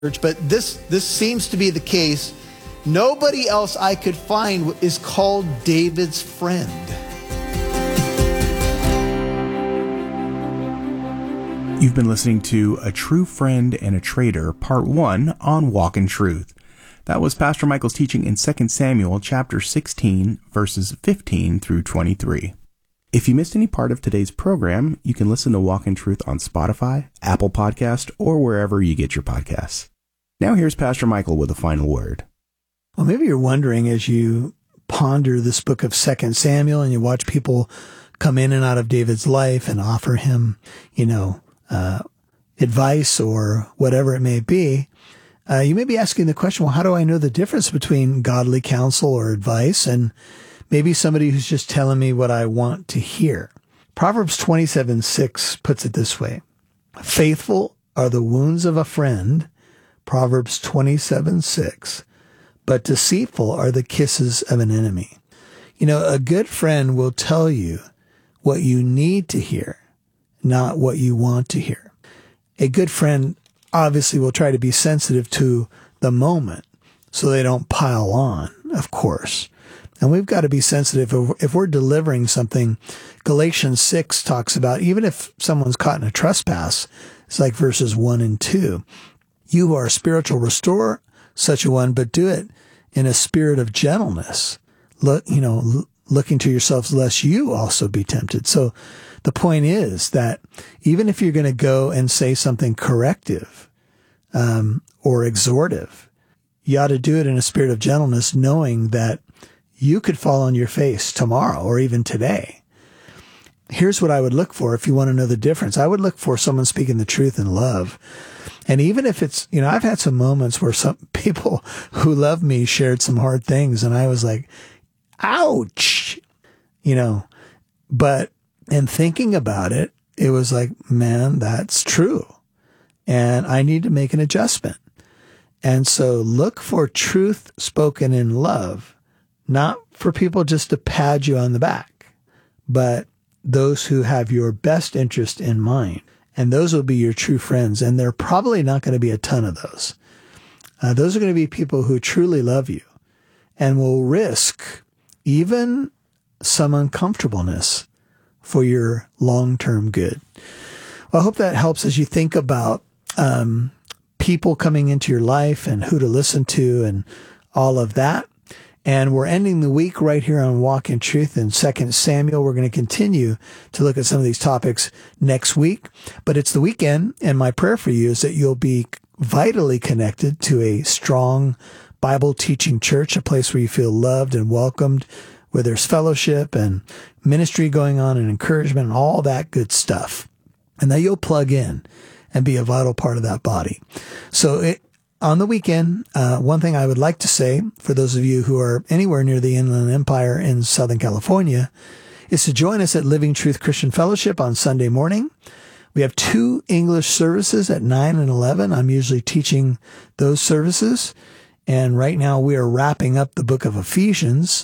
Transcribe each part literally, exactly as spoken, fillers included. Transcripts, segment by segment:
but this this seems to be the case. Nobody else I could find is called David's friend. You've been listening to A True Friend and a Traitor, Part one on Walk in Truth. That was Pastor Michael's teaching in Second Samuel chapter sixteen, verses fifteen through twenty-three. If you missed any part of today's program, you can listen to Walk in Truth on Spotify, Apple Podcast, or wherever you get your podcasts. Now here's Pastor Michael with a final word. Well, maybe you're wondering as you ponder this book of Second Samuel and you watch people come in and out of David's life and offer him, you know, uh, advice or whatever it may be, uh, you may be asking the question, well, how do I know the difference between godly counsel or advice and maybe somebody who's just telling me what I want to hear? Proverbs twenty-seven six puts it this way: faithful are the wounds of a friend, Proverbs twenty-seven six, but deceitful are the kisses of an enemy. You know, a good friend will tell you what you need to hear, not what you want to hear. A good friend obviously will try to be sensitive to the moment so they don't pile on, of course. And we've got to be sensitive if we're delivering something. Galatians six talks about, even if someone's caught in a trespass, it's like verses one and two. You who are a spiritual restorer, such a one, but do it in a spirit of gentleness. Look, you know, looking to yourselves lest you also be tempted. So the point is that even if you're going to go and say something corrective, um, or exhortive, you ought to do it in a spirit of gentleness, knowing that you could fall on your face tomorrow or even today. Here's what I would look for if you want to know the difference. I would look for someone speaking the truth in love. And even if it's, you know, I've had some moments where some people who love me shared some hard things and I was like, ouch, you know, but in thinking about it, it was like, man, that's true. And I need to make an adjustment. And so look for truth spoken in love, not for people just to pat you on the back, but those who have your best interest in mind. And those will be your true friends. And there are probably not going to be a ton of those. Uh, those are going to be people who truly love you and will risk even some uncomfortableness for your long-term good. Well, I hope that helps as you think about um, people coming into your life and who to listen to and all of that. And we're ending the week right here on Walk in Truth in Second Samuel. We're going to continue to look at some of these topics next week. But it's the weekend, and my prayer for you is that you'll be vitally connected to a strong Bible teaching church, a place where you feel loved and welcomed, where there's fellowship and ministry going on and encouragement and all that good stuff. And that you'll plug in and be a vital part of that body. So it, on the weekend, uh, one thing I would like to say for those of you who are anywhere near the Inland Empire in Southern California is to join us at Living Truth Christian Fellowship on Sunday morning. We have two English services at nine and eleven. I'm usually teaching those services. And right now we are wrapping up the book of Ephesians,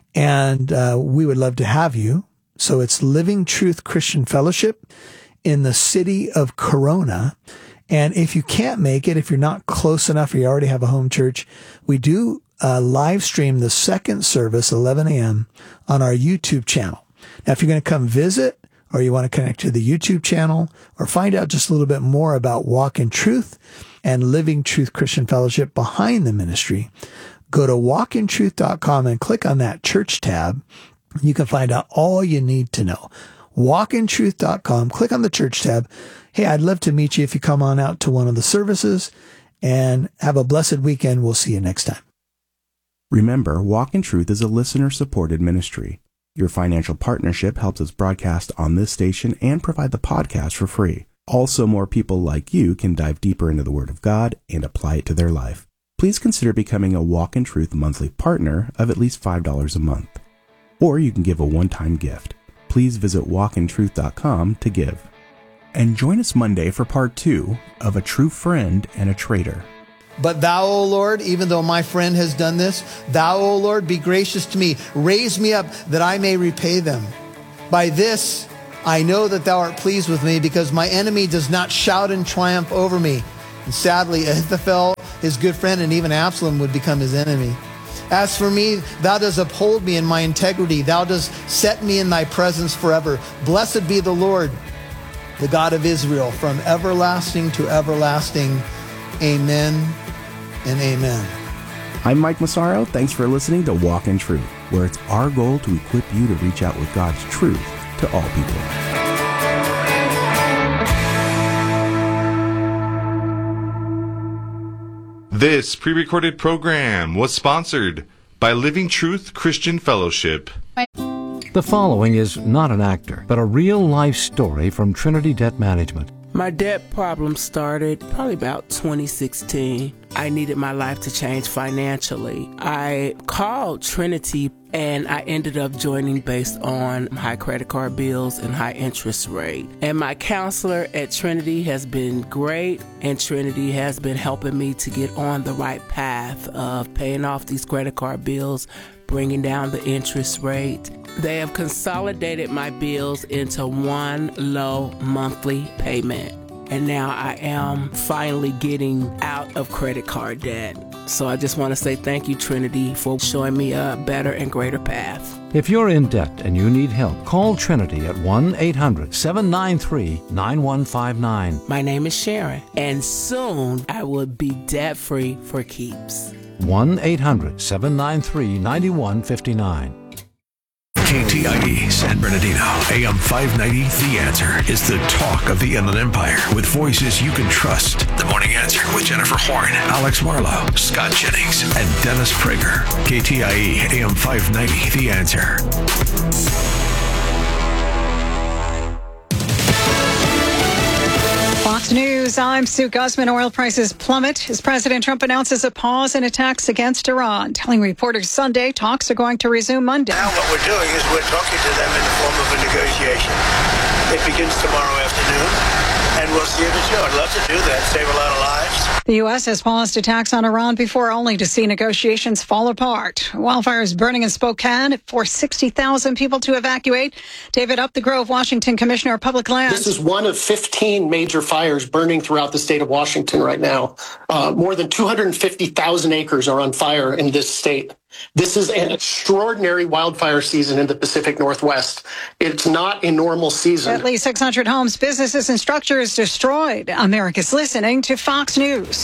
and uh, we would love to have you. So it's Living Truth Christian Fellowship in the city of Corona. And if you can't make it, if you're not close enough or you already have a home church, we do uh, live stream the second service, eleven a.m., on our YouTube channel. Now, if you're going to come visit or you want to connect to the YouTube channel or find out just a little bit more about Walk in Truth and Living Truth Christian Fellowship behind the ministry, go to walk in truth dot com and click on that church tab. You can find out all you need to know. walk in truth dot com, click on the church tab. Hey, I'd love to meet you if you come on out to one of the services, and have a blessed weekend. We'll see you next time. Remember, Walk in Truth is a listener-supported ministry. Your financial partnership helps us broadcast on this station and provide the podcast for free. Also, more people like you can dive deeper into the Word of God and apply it to their life. Please consider becoming a Walk in Truth monthly partner of at least five dollars a month. Or you can give a one-time gift. Please visit walk in truth dot com to give. And join us Monday for part two of A True Friend and a Traitor. But thou, O Lord, even though my friend has done this, thou, O Lord, be gracious to me. Raise me up that I may repay them. By this I know that thou art pleased with me, because my enemy does not shout in triumph over me. And sadly, Ahithophel, his good friend, and even Absalom would become his enemy. As for me, thou dost uphold me in my integrity. Thou dost set me in thy presence forever. Blessed be the Lord, the God of Israel, from everlasting to everlasting. Amen and amen. I'm Mike Massaro. Thanks for listening to Walk in Truth, where it's our goal to equip you to reach out with God's truth to all people. This pre-recorded program was sponsored by Living Truth Christian Fellowship. The following is not an actor, but a real-life story from Trinity Debt Management. My debt problem started probably about twenty sixteen. I needed my life to change financially. I called Trinity and I ended up joining based on high credit card bills and high interest rate. And my counselor at Trinity has been great, and Trinity has been helping me to get on the right path of paying off these credit card bills, bringing down the interest rate. They have consolidated my bills into one low monthly payment. And now I am finally getting out of credit card debt. So I just want to say thank you, Trinity, for showing me a better and greater path. If you're in debt and you need help, call Trinity at one eight hundred seven nine three nine one five nine. My name is Sharon, and soon I will be debt-free for keeps. one eight hundred seven nine three nine one five nine. K T I E San Bernardino, A M five ninety, The Answer is the talk of the Inland Empire with voices you can trust. The Morning Answer with Jennifer Horn, Alex Marlowe, Scott Jennings, and Dennis Prager. K T I E A M five ninety, The Answer. Fox News, I'm Sue Guzman. Oil prices plummet as President Trump announces a pause in attacks against Iran. Telling reporters Sunday talks are going to resume Monday. Now what we're doing is we're talking to them in the form of a negotiation. It begins tomorrow afternoon, and we'll see if it's good. I'd love to do that, save a lot of lives. The U S has paused attacks on Iran before, only to see negotiations fall apart. Wildfires burning in Spokane forced sixty thousand people to evacuate. David Upthegrove, Washington Commissioner of Public Lands. This is one of fifteen major fires burning throughout the state of Washington right now. Uh, more than two hundred fifty thousand acres are on fire in this state. This is an extraordinary wildfire season in the Pacific Northwest. It's not a normal season. At least six hundred homes, businesses, and structures destroyed. America's listening to Fox News.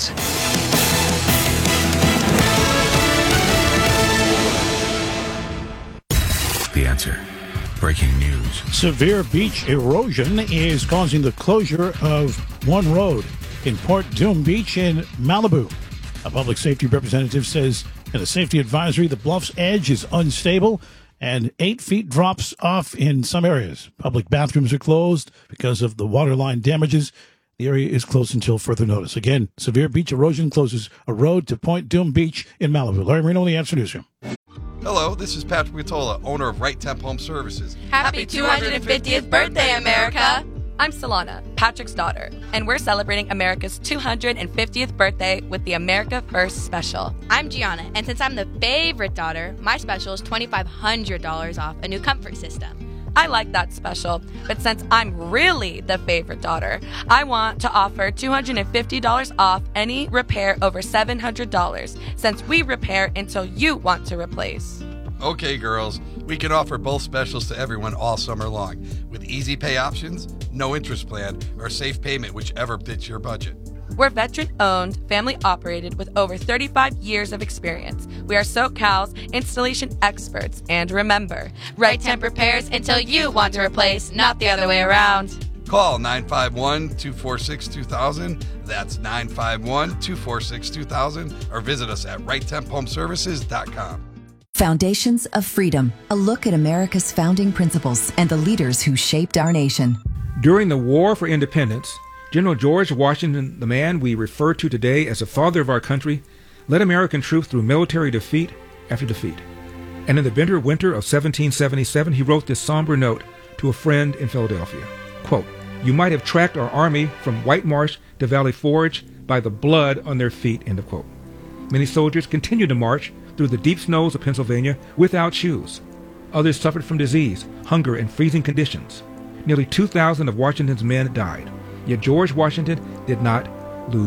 The Answer. Breaking news. Severe beach erosion is causing the closure of one road in Port Doom Beach in Malibu. A public safety representative says in a safety advisory, the bluff's edge is unstable and eight feet drops off in some areas. Public bathrooms are closed because of the waterline damages. The area is closed until further notice. Again, severe beach erosion closes a road to Point Doom Beach in Malibu. Larry Marino, The Answer Newsroom. Hello, this is Patrick Matola, owner of Right Temp Home Services. Happy two hundred fiftieth birthday, America! I'm Solana, Patrick's daughter, and we're celebrating America's two hundred fiftieth birthday with the America First Special. I'm Gianna, and since I'm the favorite daughter, my special is twenty-five hundred dollars off a new comfort system. I like that special, but since I'm really the favorite daughter, I want to offer two hundred fifty dollars off any repair over seven hundred dollars, since we repair until you want to replace. Okay, girls, we can offer both specials to everyone all summer long, with easy pay options, no interest plan, or safe payment, whichever fits your budget. We're veteran-owned, family-operated with over thirty-five years of experience. We are SoCal's installation experts. And remember, Right Temp repairs until you want to replace, not the other way around. Call nine five one, two four six, two thousand. That's nine five one, two four six, two thousand. Or visit us at right temp home services dot com. Foundations of Freedom, a look at America's founding principles and the leaders who shaped our nation. During the War for Independence, General George Washington, the man we refer to today as the father of our country, led American troops through military defeat after defeat. And in the bitter winter of seventeen seventy-seven, he wrote this somber note to a friend in Philadelphia. Quote, "You might have tracked our army from White Marsh to Valley Forge by the blood on their feet," end of quote. Many soldiers continued to march through the deep snows of Pennsylvania without shoes. Others suffered from disease, hunger, and freezing conditions. Nearly two thousand of Washington's men died. Yet George Washington did not lose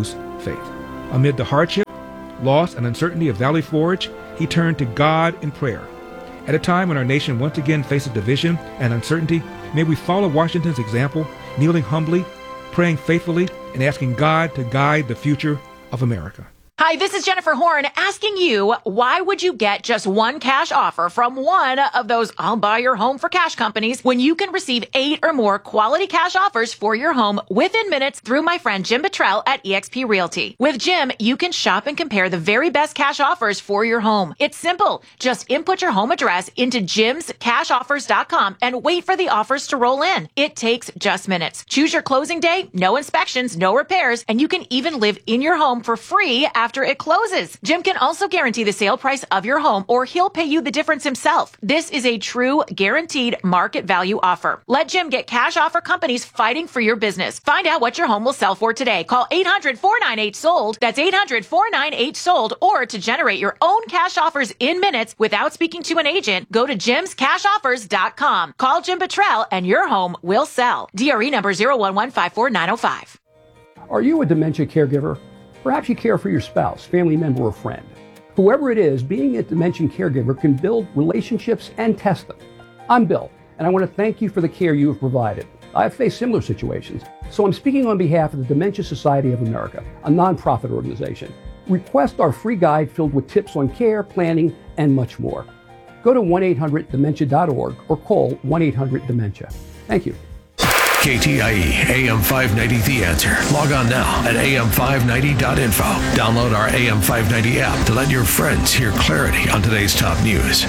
faith. Amid the hardship, loss, and uncertainty of Valley Forge, he turned to God in prayer. At a time when our nation once again faces division and uncertainty, may we follow Washington's example, kneeling humbly, praying faithfully, and asking God to guide the future of America. Hi, this is Jennifer Horn asking you, why would you get just one cash offer from one of those I'll buy your home for cash companies when you can receive eight or more quality cash offers for your home within minutes through my friend Jim Bottrell at eXp Realty? With Jim, you can shop and compare the very best cash offers for your home. It's simple. Just input your home address into jims cash offers dot com and wait for the offers to roll in. It takes just minutes. Choose your closing day, no inspections, no repairs, and you can even live in your home for free after it closes. Jim can also guarantee the sale price of your home, or he'll pay you the difference himself. This is a true guaranteed market value offer. Let Jim get cash offer companies fighting for your business. Find out what your home will sell for today. Call eight hundred, four nine eight, sold. That's eight hundred, four nine eight, sold. Or to generate your own cash offers in minutes without speaking to an agent, go to jims cash offers dot com. Call Jim Bottrell and your home will sell. D R E number zero one one five four nine zero five. Are you a dementia caregiver? Perhaps you care for your spouse, family member, or friend. Whoever it is, being a dementia caregiver can build relationships and test them. I'm Bill, and I want to thank you for the care you have provided. I've faced similar situations, so I'm speaking on behalf of the Dementia Society of America, a nonprofit organization. Request our free guide filled with tips on care, planning, and much more. Go to one eight hundred dementia dot org or call one eight hundred dementia. Thank you. K T I E A M five ninety The Answer. Log on now at A M five ninety dot info. Download our A M five ninety app to let your friends hear clarity on today's top news.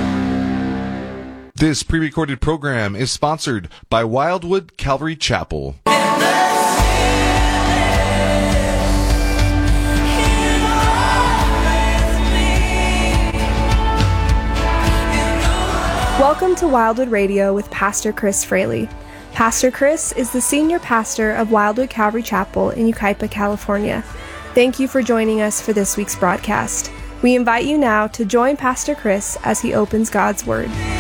This pre-recorded program is sponsored by Wildwood Calvary Chapel. Welcome to Wildwood Radio with Pastor Chris Fraley. Pastor Chris is the senior pastor of Wildwood Calvary Chapel in Yucaipa, California. Thank you for joining us for this week's broadcast. We invite you now to join Pastor Chris as he opens God's Word.